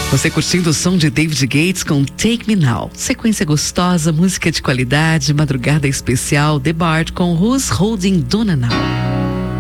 Você curtindo o som de David Gates com Take Me Now. Sequência gostosa, música de qualidade, madrugada especial, The Bard com Who's Holding Donna Now.